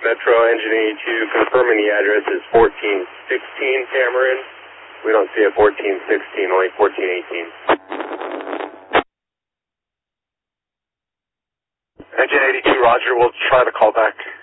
Metro Engine 82, confirming the address is 1416 Cameron. We don't see a 1416, only 1418. Engine 82, roger, we'll try the call back.